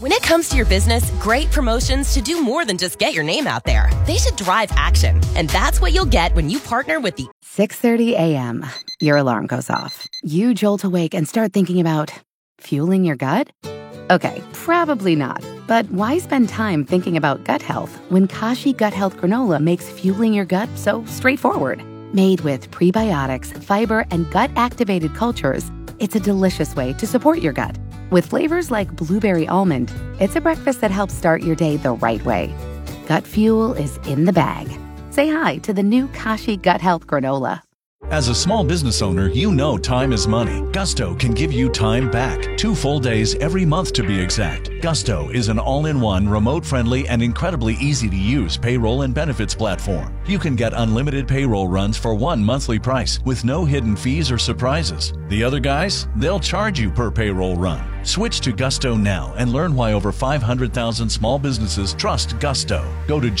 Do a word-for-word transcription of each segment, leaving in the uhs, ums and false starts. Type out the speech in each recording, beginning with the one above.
When it comes to your business, great promotions should do more than just get your name out there. They should drive action. And that's what you'll get when you partner with the six thirty a.m. Your alarm goes off. You jolt awake and start thinking about fueling your gut? Okay, probably not. But why spend time thinking about gut health when Kashi Gut Health Granola makes fueling your gut so straightforward? Made with prebiotics, fiber, and gut-activated cultures, it's a delicious way to support your gut. With flavors like blueberry almond, it's a breakfast that helps start your day the right way. Gut fuel is in the bag. Say hi to the new Kashi Gut Health Granola. As a small business owner, you know time is money. Gusto can give you time back. Two full days every month to be exact. Gusto is an all-in-one, remote-friendly, and incredibly easy-to-use payroll and benefits platform. You can get unlimited payroll runs for one monthly price with no hidden fees or surprises. The other guys, they'll charge you per payroll run. Switch to Gusto now and learn why over five hundred thousand small businesses trust Gusto. Go to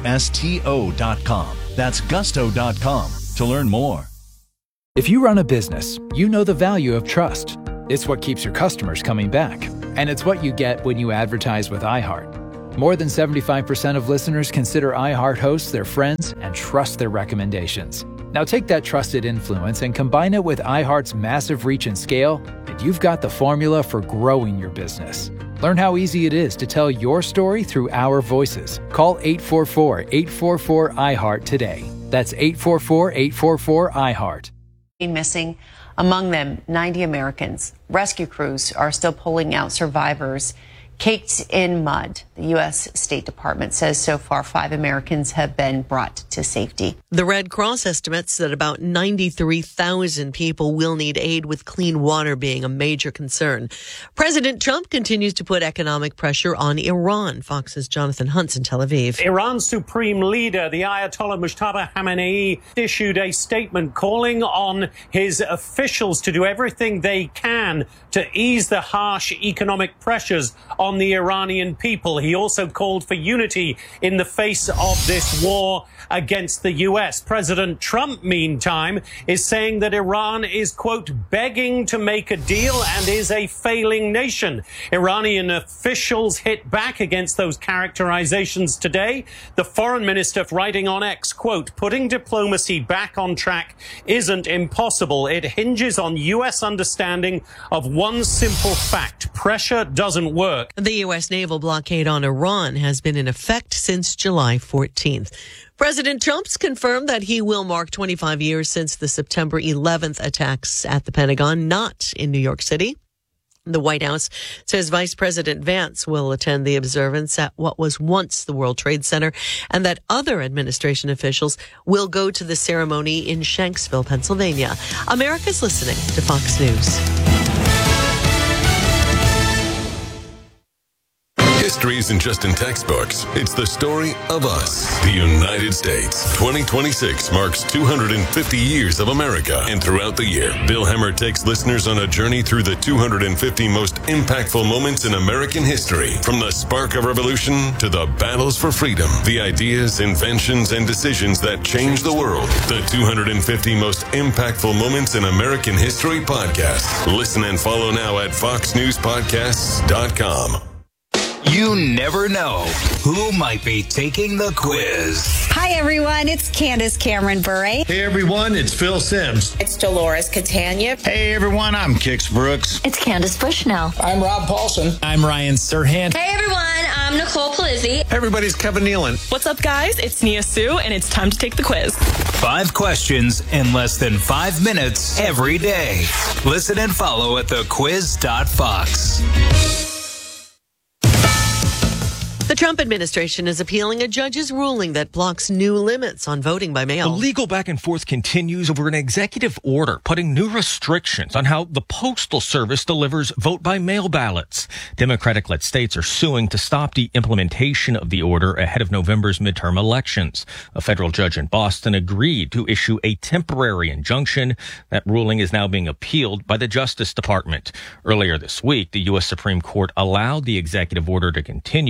gusto dot com. That's gusto dot com to learn more. If you run a business, you know the value of trust. It's what keeps your customers coming back. And it's what you get when you advertise with iHeart. More than seventy-five percent of listeners consider iHeart hosts their friends and trust their recommendations. Now take that trusted influence and combine it with iHeart's massive reach and scale, and you've got the formula for growing your business. Learn how easy it is to tell your story through our voices. Call eight four four, eight four four, I heart today. That's eight four four, eight four four, I heart. Missing, among them ninety Americans. Rescue crews are still pulling out survivors caked in mud. The U S State Department says so far five Americans have been brought to safety. The Red Cross estimates that about ninety-three thousand people will need aid, with clean water being a major concern. President Trump continues to put economic pressure on Iran. Fox's Jonathan Hunt's in Tel Aviv. Iran's supreme leader, the Ayatollah Mujtaba Khamenei, issued a statement calling on his officials to do everything they can to ease the harsh economic pressures on the Iranian people. He also called for unity in the face of this war against the U S. President Trump, meantime, is saying that Iran is, quote, begging to make a deal and is a failing nation. Iranian officials hit back against those characterizations today. The foreign minister writing on X, quote, putting diplomacy back on track isn't impossible. It hinges on U S understanding of one simple fact. Pressure doesn't work. The U S naval blockade on Iran has been in effect since July fourteenth. President Trump's confirmed that he will mark twenty-five years since the September eleventh attacks at the Pentagon, not in New York City. The White House says Vice President Vance will attend the observance at what was once the World Trade Center, and that other administration officials will go to the ceremony in Shanksville, Pennsylvania. America's listening to Fox News. History isn't just in textbooks. It's the story of us, the United States. twenty twenty-six marks two hundred fifty years of America. And throughout the year, Bill Hemmer takes listeners on a journey through the two hundred fifty most impactful moments in American history. From the spark of revolution to the battles for freedom, the ideas, inventions, and decisions that changed the world. The two hundred fifty most impactful moments in American history podcast. Listen and follow now at fox news podcasts dot com. You never know who might be taking the quiz. Hi, everyone. It's Candace Cameron Bure. Hey, everyone. It's Phil Sims. It's Dolores Catania. Hey, everyone. I'm Kix Brooks. It's Candace Bushnell. I'm Rob Paulson. I'm Ryan Serhant. Hey, everyone. I'm Nicole Palizzi. Hey, everybody. It's Kevin Nealon. What's up, guys? It's Nia Sue, and it's time to take the quiz. Five questions in less than five minutes every day. Listen and follow at the quiz dot fox. The Trump administration is appealing a judge's ruling that blocks new limits on voting by mail. The legal back and forth continues over an executive order putting new restrictions on how the Postal Service delivers vote-by-mail ballots. Democratic-led states are suing to stop the implementation of the order ahead of November's midterm elections. A federal judge in Boston agreed to issue a temporary injunction. That ruling is now being appealed by the Justice Department. Earlier this week, the U S Supreme Court allowed the executive order to continue while its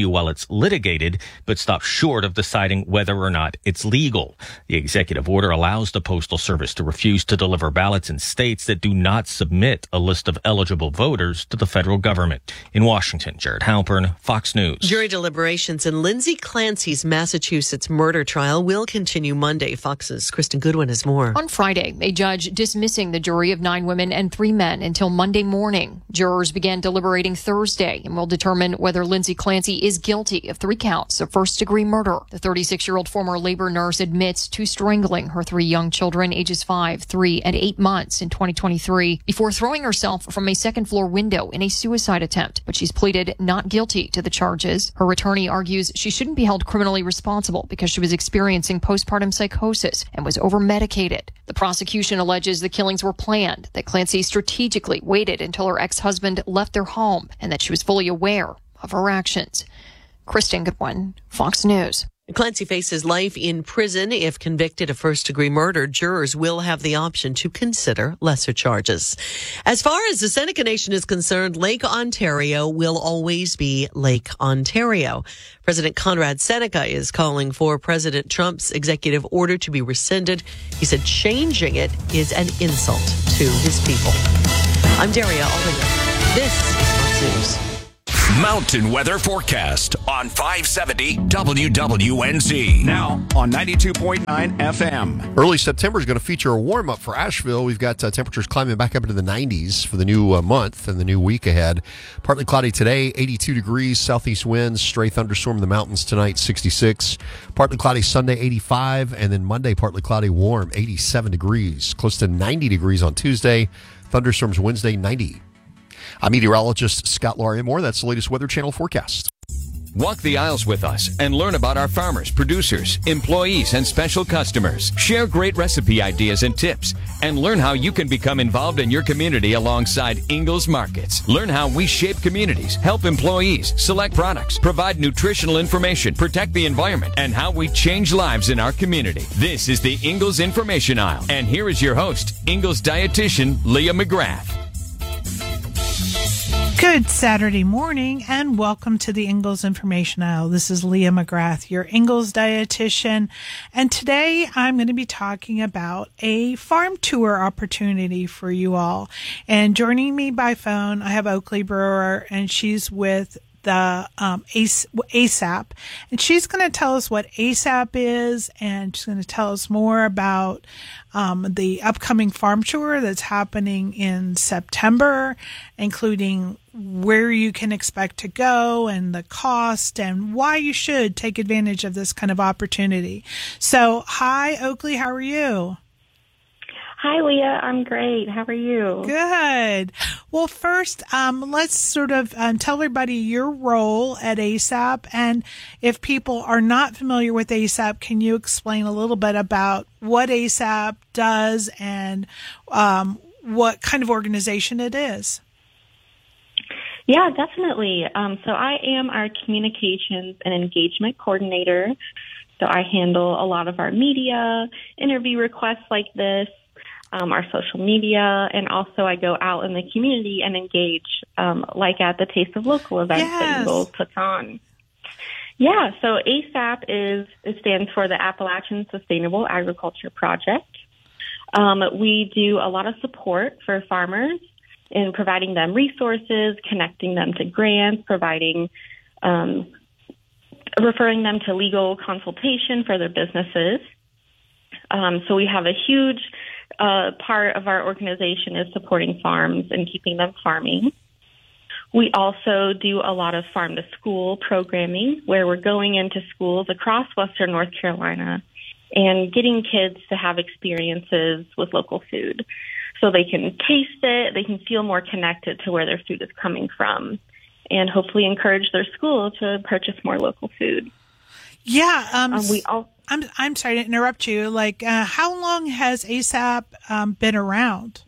litigated, but stopped short of deciding whether or not it's legal. The executive order allows the Postal Service to refuse to deliver ballots in states that do not submit a list of eligible voters to the federal government. In Washington, Jared Halpern, Fox News. Jury deliberations in Lindsay Clancy's Massachusetts murder trial will continue Monday. Fox's Kristen Goodwin has more. On Friday, a judge dismissing the jury of nine women and three men until Monday morning. Jurors began deliberating Thursday and will determine whether Lindsay Clancy is guilty of three counts of first-degree murder. The thirty-six-year-old former labor nurse admits to strangling her three young children, ages five, three, and eight months in twenty twenty-three, before throwing herself from a second-floor window in a suicide attempt. But she's pleaded not guilty to the charges. Her attorney argues she shouldn't be held criminally responsible because she was experiencing postpartum psychosis and was over-medicated. The prosecution alleges the killings were planned, that Clancy strategically waited until her ex-husband left their home, and that she was fully aware of her actions. Kristen Goodwin, Fox News. Clancy faces life in prison. If convicted of first-degree murder, jurors will have the option to consider lesser charges. As far as the Seneca Nation is concerned, Lake Ontario will always be Lake Ontario. President Conrad Seneca is calling for President Trump's executive order to be rescinded. He said changing it is an insult to his people. I'm Daria Aldinger. This is Fox News. Mountain weather forecast on five seventy W W N Z. Now on ninety-two point nine F M. Early September is going to feature a warm-up for Asheville. We've got uh, temperatures climbing back up into the nineties for the new uh, month and the new week ahead. Partly cloudy today, eighty-two degrees, southeast winds, stray thunderstorm in the mountains tonight, sixty-six. Partly cloudy Sunday, eighty-five, and then Monday, partly cloudy, warm, eighty-seven degrees. Close to ninety degrees on Tuesday. Thunderstorms Wednesday, ninety. I'm meteorologist Scott Lauriamore. That's the latest Weather Channel forecast. Walk the aisles with us and learn about our farmers, producers, employees, and special customers. Share great recipe ideas and tips, and learn how you can become involved in your community alongside Ingles Markets. Learn how we shape communities, help employees, select products, provide nutritional information, protect the environment, and how we change lives in our community. This is the Ingles Information Aisle, and here is your host, Ingles dietitian Leah McGrath. Good Saturday morning and welcome to the Ingles Information Aisle. This is Leah McGrath, your Ingles dietitian, and today I'm going to be talking about a farm tour opportunity for you all. And joining me by phone, I have Oakley Brewer, and she's with the um, A S A P, and she's going to tell us what A S A P is, and she's going to tell us more about um, the upcoming farm tour that's happening in September, including where you can expect to go and the cost and why you should take advantage of this kind of opportunity. So, hi, Oakley, how are you? Hi, Leah. I'm great. How are you? Good. Well, first, um, let's sort of um, tell everybody your role at A S A P. And if people are not familiar with A S A P, can you explain a little bit about what A S A P does and um, what kind of organization it is? Yeah, definitely. Um, so I am our communications and engagement coordinator. So I handle a lot of our media, interview requests like this, Um, our social media, and also I go out in the community and engage, um, like at the Taste of Local events yes. that Ingles puts on. Yeah, so A S A P is, it stands for the Appalachian Sustainable Agriculture Project. Um, we do a lot of support for farmers in providing them resources, connecting them to grants, providing, um, referring them to legal consultation for their businesses. Um, so we have a huge Uh, part of our organization is supporting farms and keeping them farming. We also do a lot of farm-to-school programming where we're going into schools across Western North Carolina and getting kids to have experiences with local food so they can taste it, they can feel more connected to where their food is coming from, and hopefully encourage their school to purchase more local food. Yeah, um, um, we all. I'm I'm sorry to interrupt you. Like, uh, how long has A S A P um, been around?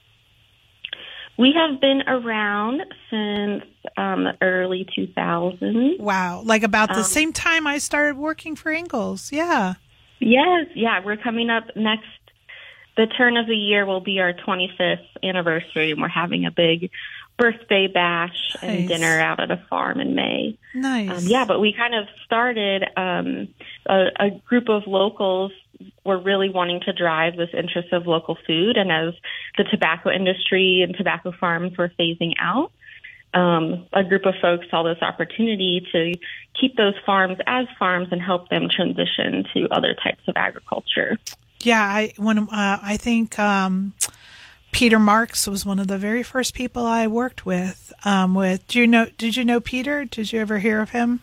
We have been around since um, the early two thousands. Wow, like about the um, same time I started working for Ingles. Yeah. Yes, yeah, we're coming up next. The turn of the year will be our twenty-fifth anniversary, and we're having a big birthday bash nice. and dinner out at a farm in May. Nice. Um, yeah, but we kind of started um, a, a group of locals were really wanting to drive this interest of local food. And as the tobacco industry and tobacco farms were phasing out, um, a group of folks saw this opportunity to keep those farms as farms and help them transition to other types of agriculture. Yeah, I when uh, I think um, Peter Marks was one of the very first people I worked with. Um, with do you know? Did you know Peter? Did you ever hear of him?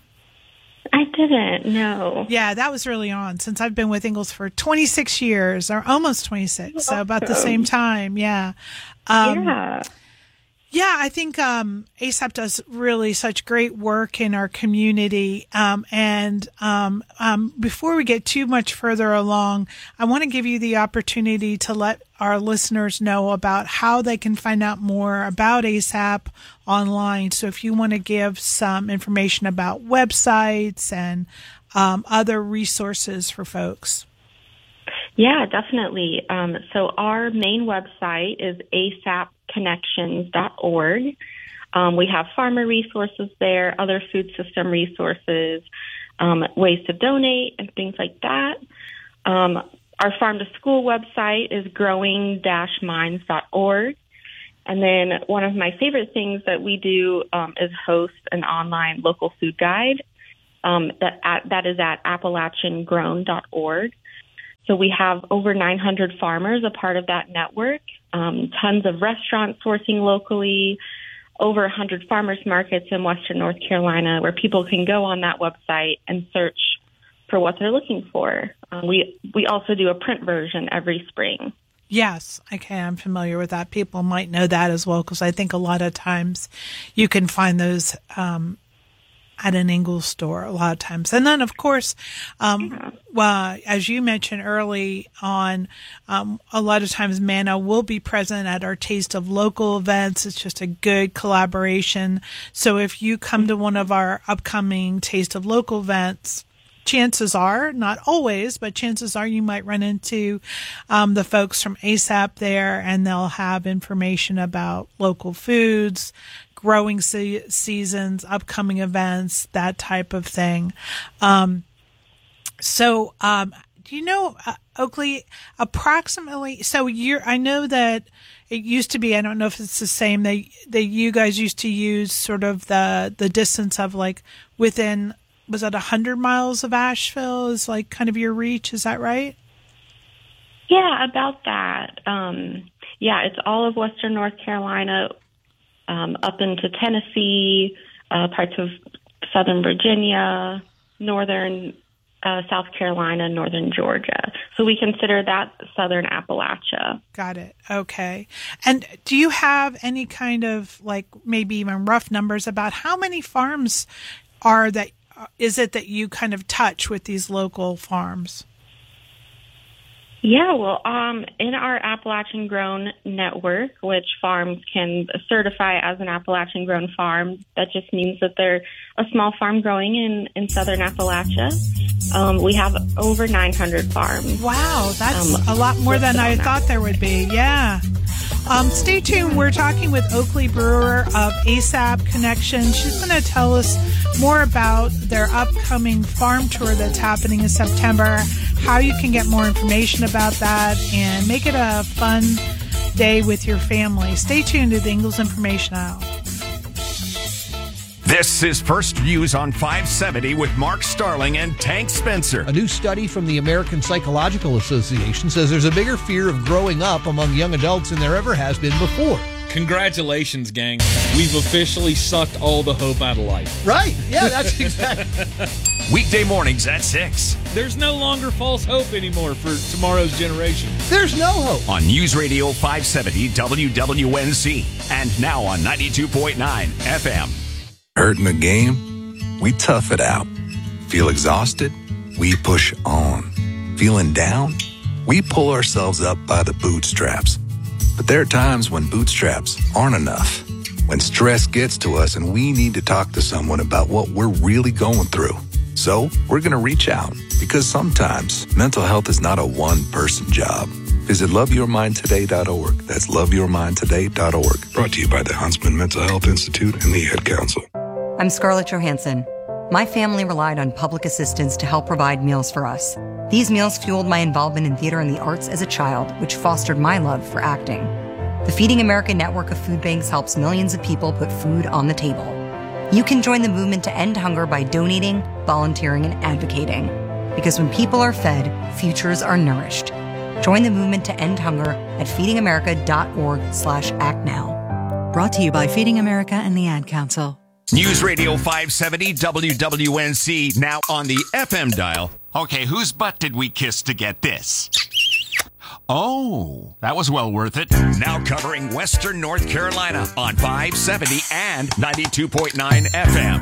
I didn't, no. Yeah, that was early on, since I've been with Ingalls for twenty-six years, or almost twenty-six, so about the same time, yeah. Um, yeah. Yeah, I think um, A S A P does really such great work in our community. Um, and um, um, before we get too much further along, I want to give you the opportunity to let our listeners know about how they can find out more about A S A P online. So if you want to give some information about websites and um, other resources for folks. Yeah, definitely. Um, so our main website is A S A P connections dot org. Um, we have farmer resources there, other food system resources, um, ways to donate and things like that. Um, our farm to school website is growing dash minds dot org. And then one of my favorite things that we do um, is host an online local food guide um, that, at, that is at appalachian grown dot org. So we have over nine hundred farmers a part of that network, um, tons of restaurants sourcing locally, over one hundred farmers markets in Western North Carolina where people can go on that website and search for what they're looking for. Um, we we also do a print version every spring. Yes, okay, I'm familiar with that. People might know that as well, because I think a lot of times you can find those um, at an Ingalls store a lot of times. And then, of course, um, yeah. well, as you mentioned early on, um, a lot of times Manna will be present at our Taste of Local events. It's just a good collaboration. So if you come to one of our upcoming Taste of Local events, chances are, not always, but chances are you might run into um, the folks from A S A P there, and they'll have information about local foods, growing se- seasons, upcoming events, that type of thing. Um, so, um, do you know, uh, Oakley, approximately, so you're, I know that it used to be, I don't know if it's the same, that, that you guys used to use sort of the, the distance of like within, was it one hundred miles of Asheville is like kind of your reach? Is that right? Yeah, about that. Um, yeah, it's all of Western North Carolina, um, up into Tennessee, uh, parts of Southern Virginia, Northern uh, South Carolina, Northern Georgia. So we consider that Southern Appalachia. Got it. Okay. And do you have any kind of like maybe even rough numbers about how many farms are that is it that you kind of touch with these local farms? Yeah, well, um, in our Appalachian Grown network, which farms can certify as an Appalachian Grown farm, that just means that they're a small farm growing in, in southern Appalachia. Um, we have over nine hundred farms. Wow, that's um, a lot more than I thought there would be. Yeah. Um, stay tuned. We're talking with Oakley Brewer of A S A P Connection. She's going to tell us more about their upcoming farm tour that's happening in September, how you can get more information about that, and make it a fun day with your family. Stay tuned to the Ingalls Information Hour. This is First Views on five seventy with Mark Starling and Tank Spencer. A new study from the American Psychological Association says there's a bigger fear of growing up among young adults than there ever has been before. Congratulations, gang. We've officially sucked all the hope out of life. Right. Yeah, that's exactly. Weekday mornings at six. There's no longer false hope anymore for tomorrow's generation. There's no hope. On News Radio five seventy W W N Z and now on ninety-two point nine F M. Hurt in the game? We tough it out. Feel exhausted? We push on. Feeling down? We pull ourselves up by the bootstraps. But there are times when bootstraps aren't enough. When stress gets to us and we need to talk to someone about what we're really going through. So we're going to reach out because sometimes mental health is not a one-person job. Visit love your mind today dot org. That's love your mind today dot org. Brought to you by the Huntsman Mental Health Institute and the Ad Council. I'm Scarlett Johansson. My family relied on public assistance to help provide meals for us. These meals fueled my involvement in theater and the arts as a child, which fostered my love for acting. The Feeding America network of food banks helps millions of people put food on the table. You can join the movement to end hunger by donating, volunteering, and advocating. Because when people are fed, futures are nourished. Join the movement to end hunger at feeding america dot org slash act now. Brought to you by Feeding America and the Ad Council. News Radio five seventy W W N C, now on the F M dial. Okay, whose butt did we kiss to get this? Oh, that was well worth it. Now covering Western North Carolina on five seventy and ninety-two point nine F M.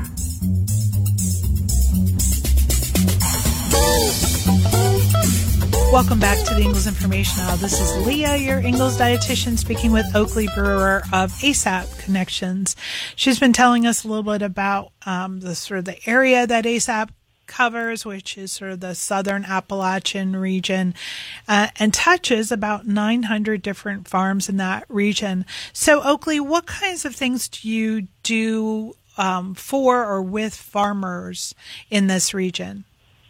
Welcome back to the Ingles Information Hour. This is Leah, your Ingles dietitian, speaking with Oakley Brewer of ASAP Connections. She's been telling us a little bit about um, the sort of the area that ASAP covers, which is sort of the southern Appalachian region, uh, and touches about nine hundred different farms in that region. So, Oakley, what kinds of things do you do um, for or with farmers in this region?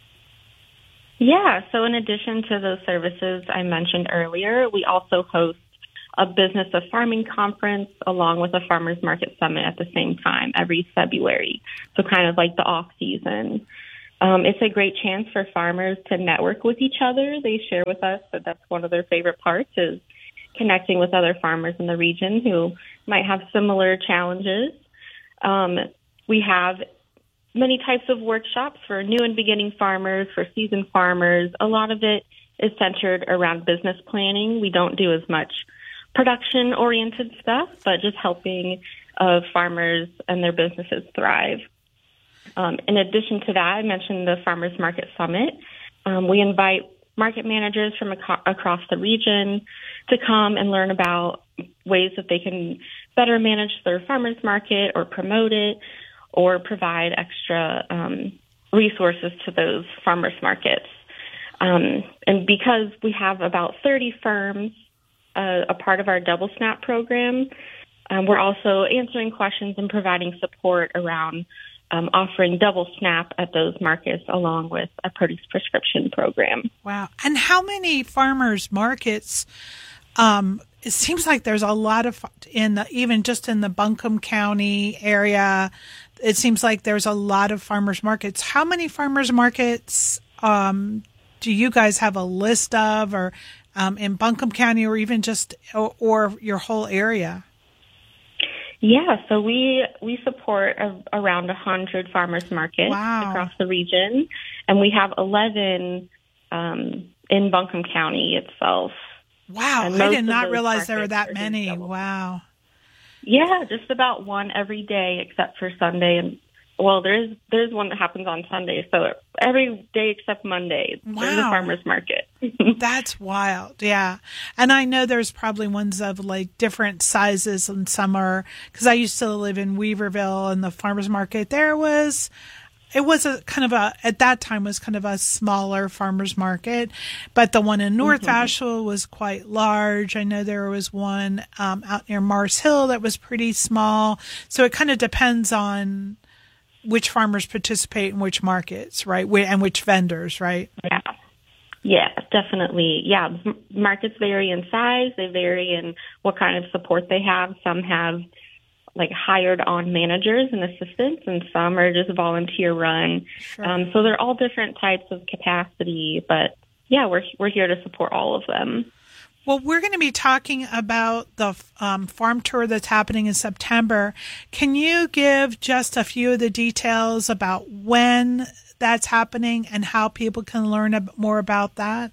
Yeah, so in addition to those services I mentioned earlier, we also host a Business of Farming conference along with a Farmers Market Summit at the same time every February, so kind of like the off-season. Um, it's a great chance for farmers to network with each other. They share with us that that's one of their favorite parts is connecting with other farmers in the region who might have similar challenges. Um, we have many types of workshops for new and beginning farmers, for seasoned farmers. A lot of it is centered around business planning. We don't do as much production-oriented stuff, but just helping uh, farmers and their businesses thrive. Um, in addition to that, I mentioned the Farmers Market Summit. Um, we invite market managers from ac- across the region to come and learn about ways that they can better manage their farmers market or promote it, or provide extra um, resources to those farmers markets. Um, and because we have about thirty firms, uh, a part of our Double Snap program, um, we're also answering questions and providing support around um, offering Double Snap at those markets along with a produce prescription program. Wow. And how many farmers markets, um, it seems like there's a lot of, in the, even just in the Buncombe County area, it seems like there's a lot of farmers markets. How many farmers markets um, do you guys have a list of, or um, in Buncombe County, or even just or, or your whole area? Yeah, so we we support a, around one hundred farmers markets wow. across the region, and we have eleven um, in Buncombe County itself. Wow, I did not realize there were that many. Wow. Yeah, just about one every day except for Sunday. And well, there's there's one that happens on Sunday, so every day except Monday, wow. there's a farmer's market. That's wild, yeah. And I know there's probably ones of like different sizes, and some are, because I used to live in Weaverville, and the farmer's market there was, it was a kind of a, at that time was kind of a smaller farmer's market, but the one in North mm-hmm. Asheville was quite large. I know there was one um, out near Mars Hill that was pretty small. So it kind of depends on which farmers participate in which markets, right? And which vendors, right? Yeah. Yeah, definitely. Yeah, markets vary in size. They vary in what kind of support they have. Some have like hired on managers and assistants, and some are just volunteer run. Sure. Um, so they're all different types of capacity, but yeah, we're we're here to support all of them. Well, we're going to be talking about the um, farm tour that's happening in September. Can you give just a few of the details about when that's happening and how people can learn more about that?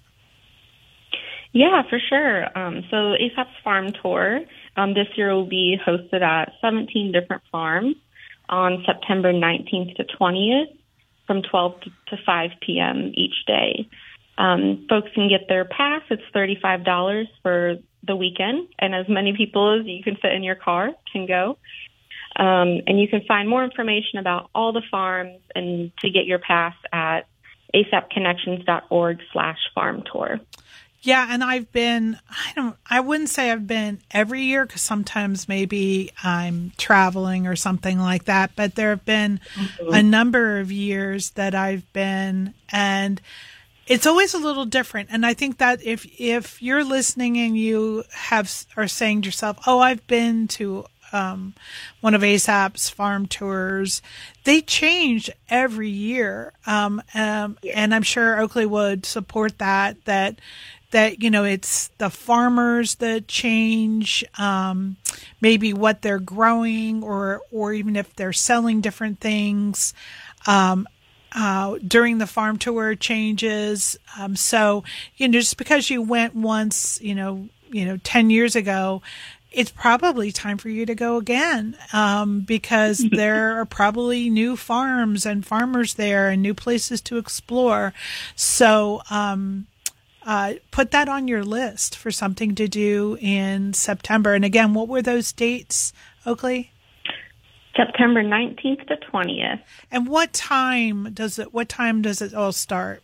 Yeah, for sure. Um, so ASAP's Farm Tour um, this year will be hosted at seventeen different farms on September nineteenth to twentieth from twelve to five p.m. each day. Um, folks can get their pass. It's thirty-five dollars for the weekend, and as many people as you can fit in your car can go. Um, and you can find more information about all the farms and to get your pass at asapconnections dot org slash farm tour. Yeah, and I've been, I don't, I wouldn't say I've been every year because sometimes maybe I'm traveling or something like that, but there have been mm-hmm. a number of years that I've been, and it's always a little different. And I think that if, if you're listening and you have, are saying to yourself, oh, I've been to um, one of ASAP's farm tours, they change every year. Um, um, yeah. And I'm sure Oakley would support that, that, that, you know, it's the farmers that change, um, maybe what they're growing or, or even if they're selling different things, um, uh, during the farm tour changes. Um, so, you know, just because you went once, you know, you know, ten years ago, it's probably time for you to go again, um, because there are probably new farms and farmers there and new places to explore. So, um, Uh, put that on your list for something to do in September. And again, what were those dates, Oakley? September nineteenth to twentieth. And what time does it, what time does it all start?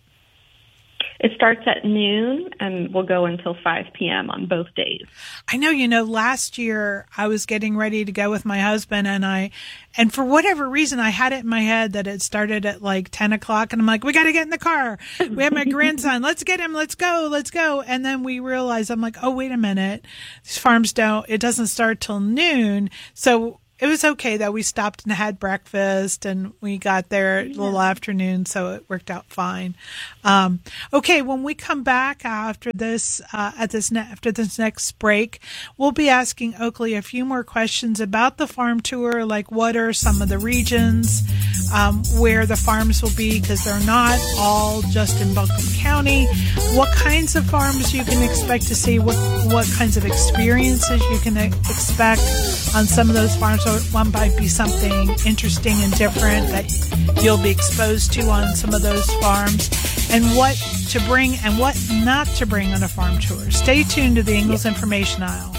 It starts at noon and will go until five p.m. on both days. I know, you know, last year I was getting ready to go with my husband and I, and for whatever reason, I had it in my head that it started at like ten o'clock and I'm like, we got to get in the car. We have my grandson. Let's get him. Let's go. Let's go. And then we realized, I'm like, oh, wait a minute. These farms don't, it doesn't start till noon. So it was okay that we stopped and had breakfast and we got there a little yeah. afternoon, so it worked out fine. Um, okay, when we come back after this, uh, at this ne- after this next break, we'll be asking Oakley a few more questions about the farm tour, like what are some of the regions um, where the farms will be, because they're not all just in Buncombe County. What kinds of farms you can expect to see, what what kinds of experiences you can expect on some of those farms. So one might be something interesting and different that you'll be exposed to on some of those farms, and what to bring and what not to bring on a farm tour. Stay tuned to the Ingalls Information Aisle.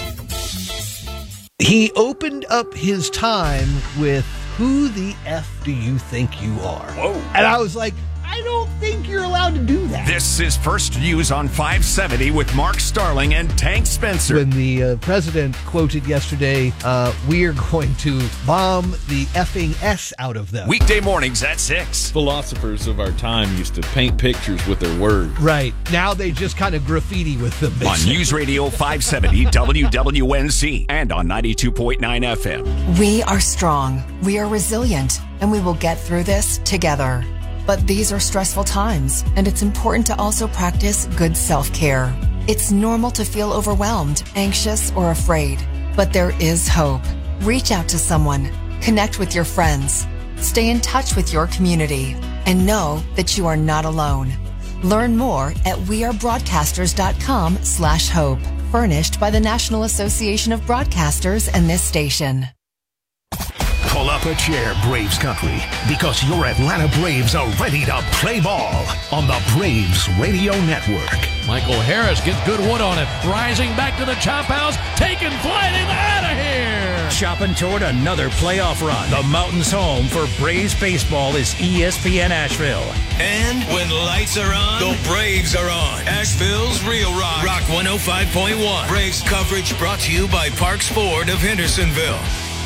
He opened up his time with, who the F do you think you are? Whoa. And I was like, I don't think you're allowed to do that. This is First Views on five seventy with Mark Starling and Tank Spencer. When the uh, president quoted yesterday, uh, we are going to bomb the effing S out of them. Weekday mornings at six. Philosophers of our time used to paint pictures with their words. Right. Now they just kind of graffiti with them. Basically. On News Radio five seventy W W N C and on ninety-two point nine F M. We are strong. We are resilient. And we will get through this together. But these are stressful times, and it's important to also practice good self-care. It's normal to feel overwhelmed, anxious, or afraid, but there is hope. Reach out to someone, connect with your friends, stay in touch with your community, and know that you are not alone. Learn more at wearebroadcasters.com slash hope, furnished by the National Association of Broadcasters and this station. Pull up a chair, Braves country, because your Atlanta Braves are ready to play ball on the Braves Radio Network. Michael Harris gets good wood on it, rising back to the chop house, taking flight and out of here. Chopping toward another playoff run. The Mountains' home for Braves baseball is E S P N Asheville. And when lights are on, the Braves are on. Asheville's Real Rock. Rock one oh five point one. Braves coverage brought to you by Parks Ford of Hendersonville.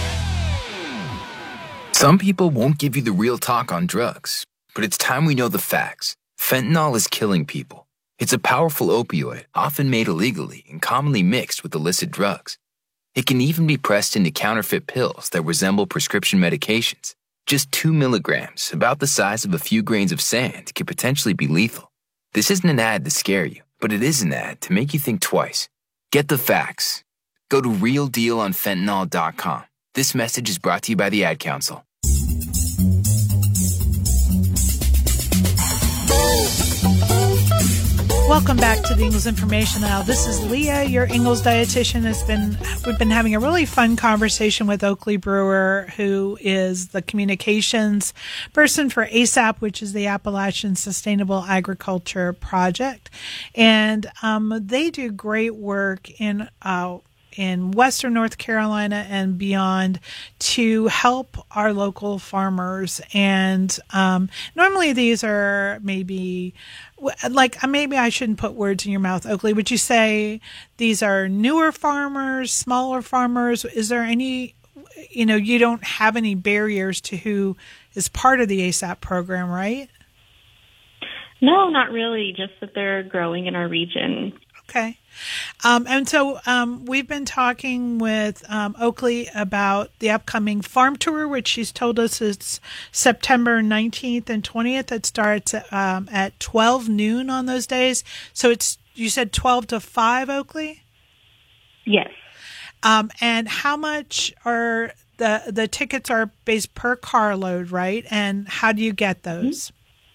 Some people won't give you the real talk on drugs, but it's time we know the facts. Fentanyl is killing people. It's a powerful opioid, often made illegally and commonly mixed with illicit drugs. It can even be pressed into counterfeit pills that resemble prescription medications. Just two milligrams, about the size of a few grains of sand, can potentially be lethal. This isn't an ad to scare you, but it is an ad to make you think twice. Get the facts. Go to real deal on fentanyl dot com. This message is brought to you by the Ad Council. Welcome back to the Ingalls Information Aisle. This is Leah, your Ingalls dietitian. Has been we've been having a really fun conversation with Oakley Brewer, who is the communications person for ASAP, which is the Appalachian Sustainable Agriculture Project, and um, they do great work in uh, in Western North Carolina and beyond to help our local farmers. And um, normally these are maybe like maybe I shouldn't put words in your mouth, Oakley. Would you say these are newer farmers, smaller farmers? Is there any, you know, you don't have any barriers to who is part of the A S A P program, right? No, not really. Just that they're growing in our region. Okay. Um, and so um, we've been talking with um, Oakley about the upcoming farm tour, which she's told us is September nineteenth and twentieth. It starts um, at twelve noon on those days. So it's, you said twelve to five, Oakley? Yes. Um, and how much are the, the tickets are based per carload, right? And how do you get those?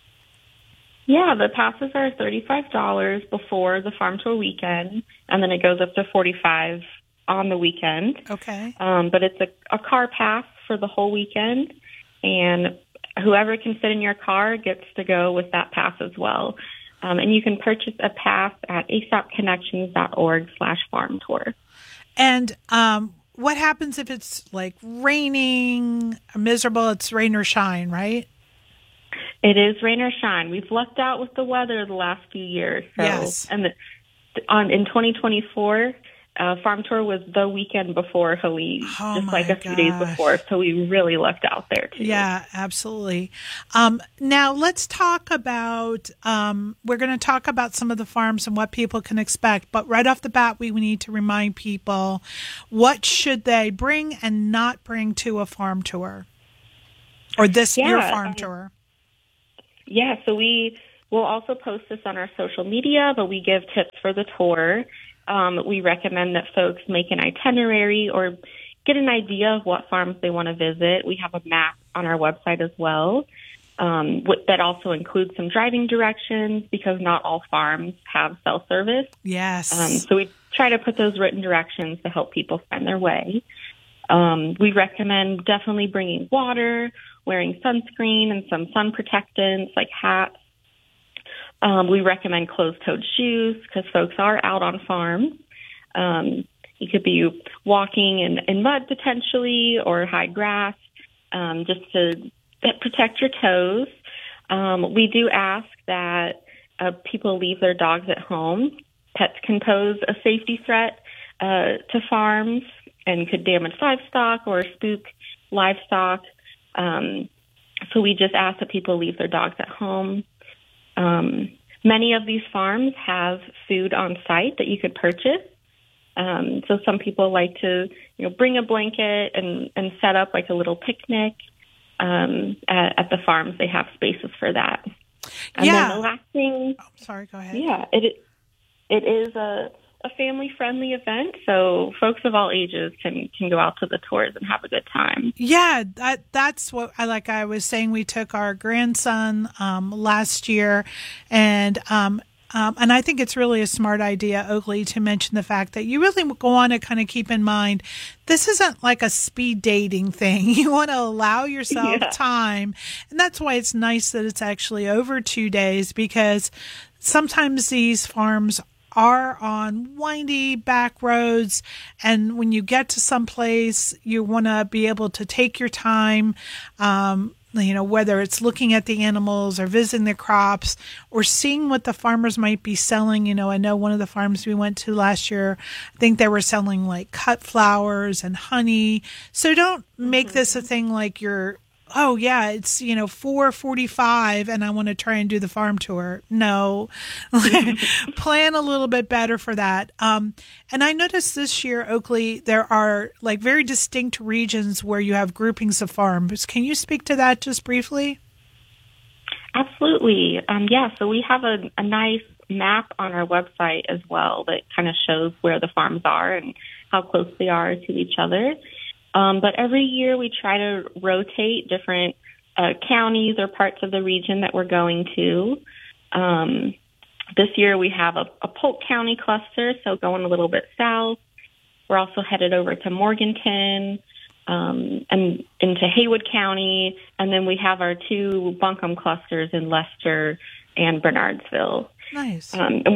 Yeah, the passes are thirty-five dollars before the farm tour weekend, and then it goes up to forty-five dollars on the weekend. Okay. Um, but it's a, a car pass for the whole weekend, and whoever can fit in your car gets to go with that pass as well. Um, and you can purchase a pass at asapconnections.org slash farm tour. And um, what happens if it's like raining, miserable, it's rain or shine, right? It is rain or shine. We've lucked out with the weather the last few years. So, yes. And the, on in twenty twenty-four, uh, Farm Tour was the weekend before Helene, oh just like a few gosh. days before. So we really lucked out there too. Yeah, absolutely. Um, now let's talk about. Um, we're going to talk about some of the farms and what people can expect. But right off the bat, we, we need to remind people what should they bring and not bring to a farm tour, or this Yeah, your farm um, tour. Yeah, so we will also post this on our social media, but we give tips for the tour. Um, we recommend that folks make an itinerary or get an idea of what farms they want to visit. We have a map on our website as well um, that also includes some driving directions because not all farms have cell service. Yes. Um, so we try to put those written directions to help people find their way. Um, we recommend definitely bringing water, wearing sunscreen and some sun protectants like hats. Um, we recommend closed-toed shoes because folks are out on farms. Um, you could be walking in, in mud potentially or high grass um, just to protect your toes. Um, we do ask that uh, people leave their dogs at home. Pets can pose a safety threat uh, to farms and could damage livestock or spook livestock. Um, so we just ask that people leave their dogs at home. Um, many of these farms have food on site that you could purchase. Um, so some people like to, you know, bring a blanket and, and set up like a little picnic. Um, at, at the farms, they have spaces for that. And yeah. then the last thing. Oh, sorry, go ahead. Yeah, it it is a a family-friendly event, so folks of all ages can, can go out to the tours and have a good time. Yeah, that that's what I like. I was saying we took our grandson um, last year, and um, um, and I think it's really a smart idea, Oakley, to mention the fact that you really want to kind of keep in mind this isn't like a speed dating thing. You want to allow yourself Yeah. time, and that's why it's nice that it's actually over two days because sometimes these farms are on windy back roads, and when you get to some place, you want to be able to take your time, um, you know, whether it's looking at the animals or visiting the crops or seeing what the farmers might be selling. You know, I know one of the farms we went to last year, I think they were selling like cut flowers and honey. So don't make this a thing like you're, oh yeah, it's, you know, four forty-five and I want to try and do the farm tour. No, plan a little bit better for that. Um, and I noticed this year, Oakley, there are like very distinct regions where you have groupings of farms. Can you speak to that just briefly? Absolutely. Um, yeah, so we have a, a nice map on our website as well that kind of shows where the farms are and how close they are to each other. Um, but every year we try to rotate different uh, counties or parts of the region that we're going to. Um, this year we have a, a Polk County cluster, so going a little bit south. We're also headed over to Morganton um, and into Haywood County, and then we have our two Buncombe clusters in Lester and Bernardsville. Nice. Um, and we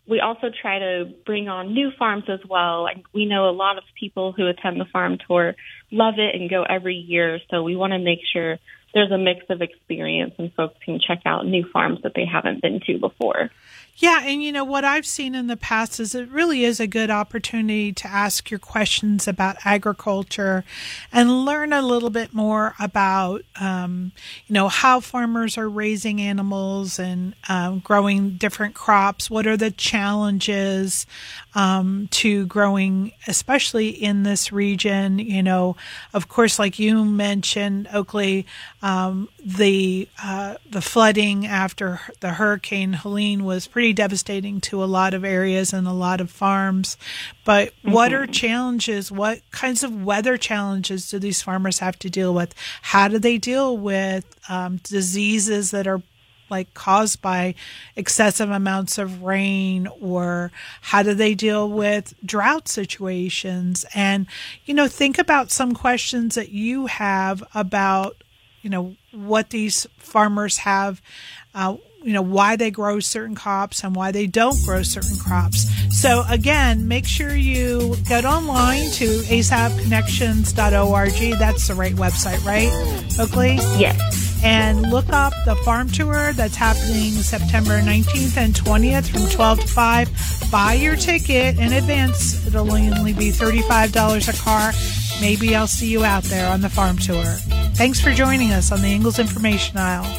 we also try to bring on new farms as well. Like, we know a lot of people who attend the farm tour love it and go every year, so we want to make sure there's a mix of experience and folks can check out new farms that they haven't been to before. Yeah, and you know, what I've seen in the past is it really is a good opportunity to ask your questions about agriculture and learn a little bit more about, um, you know, how farmers are raising animals and um, growing different crops. What are the challenges um, to growing, especially in this region? You know, of course, like you mentioned, Oakley, um, the uh, the flooding after the Hurricane Helene was pretty devastating to a lot of areas and a lot of farms. But mm-hmm. what are challenges? What kinds of weather challenges do these farmers have to deal with? How do they deal with um, diseases that are like caused by excessive amounts of rain, or how do they deal with drought situations? And, you know, think about some questions that you have about, you know, what these farmers have, uh, you know, why they grow certain crops and why they don't grow certain crops. So again, make sure you get online to A S A P connections dot org. That's the right website, right, Oakley? Yes. And look up the farm tour that's happening September nineteenth and twentieth from twelve to five. Buy your ticket in advance. It'll only be thirty-five dollars a car. Maybe I'll see you out there on the farm tour. Thanks for joining us on the Ingalls Information Aisle.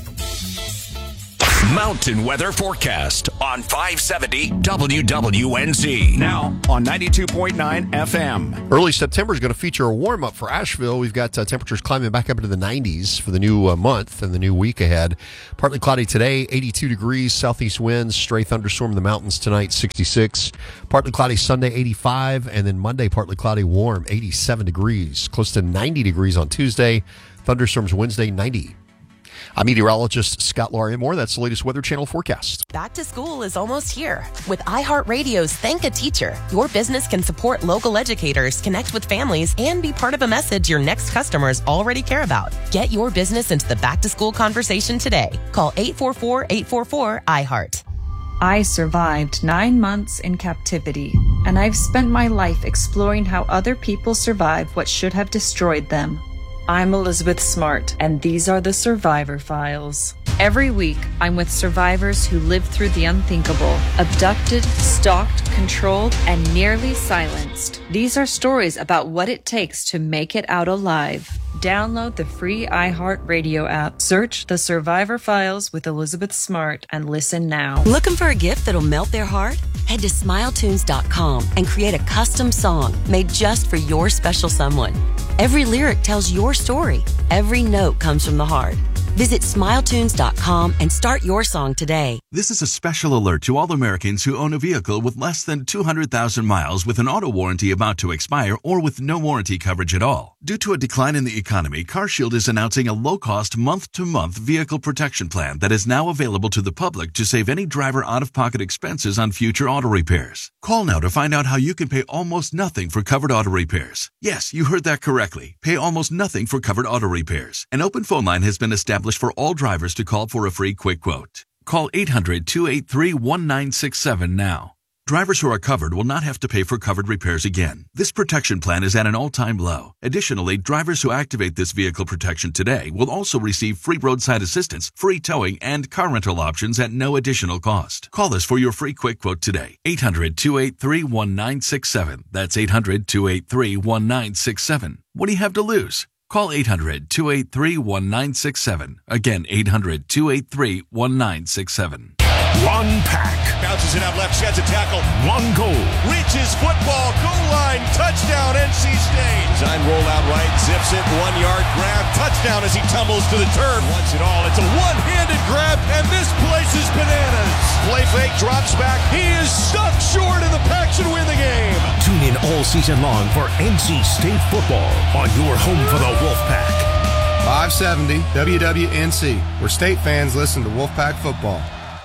Mountain weather forecast on five seventy W W N Z. Now on ninety-two point nine F M. Early September is going to feature a warm-up for Asheville. We've got uh, temperatures climbing back up into the nineties for the new uh, month and the new week ahead. Partly cloudy today, eighty-two degrees, southeast winds, stray thunderstorm in the mountains tonight, sixty-six. Partly cloudy Sunday, eighty-five, and then Monday, partly cloudy, warm, eighty-seven degrees. Close to ninety degrees on Tuesday. Thunderstorms Wednesday, ninety. I'm meteorologist Scott Larimore. That's the latest Weather Channel forecast. Back to school is almost here. With iHeartRadio's Thank a Teacher, your business can support local educators, connect with families, and be part of a message your next customers already care about. Get your business into the back-to-school conversation today. Call eight four four, eight four four, I heart. I survived nine months in captivity, and I've spent my life exploring how other people survive what should have destroyed them. I'm Elizabeth Smart, and these are the Survivor Files. Every week, I'm with survivors who lived through the unthinkable, abducted, stalked, controlled, and nearly silenced. These are stories about what it takes to make it out alive. Download the free iHeartRadio app, search The Survivor Files with Elizabeth Smart, and listen now. Looking for a gift that'll melt their heart? Head to smile tunes dot com and create a custom song made just for your special someone. Every lyric tells your story. Every note comes from the heart. Visit smile tunes dot com and start your song today. This is a special alert to all Americans who own a vehicle with less than two hundred thousand miles with an auto warranty about to expire or with no warranty coverage at all. Due to a decline in the economy, CarShield is announcing a low-cost month-to-month vehicle protection plan that is now available to the public to save any driver out-of-pocket expenses on future auto repairs. Call now to find out how you can pay almost nothing for covered auto repairs. Yes, you heard that correctly. Pay almost nothing for covered auto repairs. An open phone line has been established for all drivers to call for a free quick quote. Call eight hundred, two eight three, one nine six seven now. Drivers who are covered will not have to pay for covered repairs again. This protection plan is at an all-time low. Additionally, drivers who activate this vehicle protection today will also receive free roadside assistance, free towing, and car rental options at no additional cost. Call us for your free quick quote today. eight hundred, two eight three, one nine six seven. That's eight hundred, two eight three, one nine six seven. What do you have to lose? Call eight hundred, two eight three, one nine six seven. Again, eight hundred, two eight three, one nine six seven. One pack. Bounces it out left, sheds a tackle. One goal. Reaches football, goal line, touchdown, N C State. Design roll out right, zips it, one yard grab, touchdown as he tumbles to the turf. Wants it all. It's a one-handed grab, and this place is bananas. Play fake, drops back. He is stuck short, and the Pack should win the game. Tune in all season long for N C State football on your home for the Wolfpack. five seventy W W N C, where State fans listen to Wolfpack football.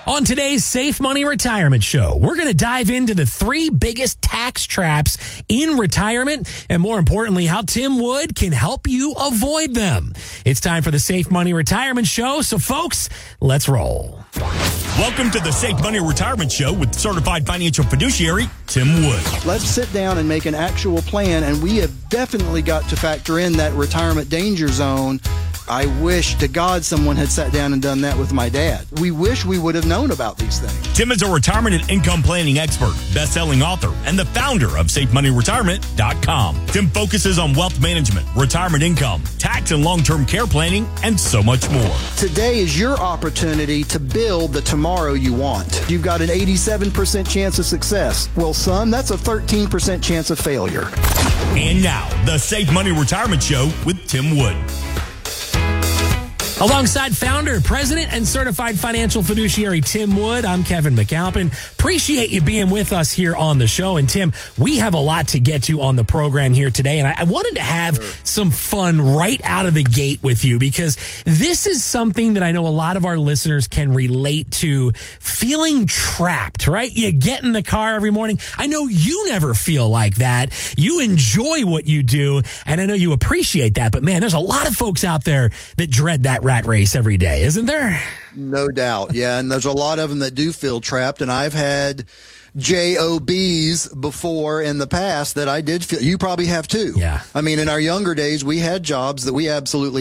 On today's Safe Money Retirement Show, we're going to dive into the three biggest tax traps in retirement, and more importantly, how Tim Wood can help you avoid them. It's time for the Safe Money Retirement Show, so folks, let's roll. Welcome to the Safe Money Retirement Show with certified financial fiduciary Tim Wood. Let's sit down and make an actual plan, and we have definitely got to factor in that retirement danger zone. I wish to God someone had sat down and done that with my dad. We wish we would have known about these things. Tim is a retirement and income planning expert, best-selling author, and the founder of Safe Money Retirement dot com. Tim focuses on wealth management, retirement income, tax and long-term care planning, and so much more. Today is your opportunity to build the tomorrow you want. You've got an eighty-seven percent chance of success. Well, son, that's a thirteen percent chance of failure. And now, the Safe Money Retirement Show with Tim Wood. Alongside founder, president, and certified financial fiduciary Tim Wood, I'm Kevin McAlpin. Appreciate you being with us here on the show. And Tim, we have a lot to get to on the program here today. And I, I wanted to have sure. some fun right out of the gate with you, because this is something that I know a lot of our listeners can relate to, feeling trapped, right? You get in the car every morning. I know you never feel like that. You enjoy what you do, and I know you appreciate that. But man, there's a lot of folks out there that dread that rat race every day, isn't there? No doubt. Yeah. And there's a lot of them that do feel trapped. And I've had J O Bs before in the past that I did feel. You probably have too. Yeah. I mean, in our younger days, we had jobs that we absolutely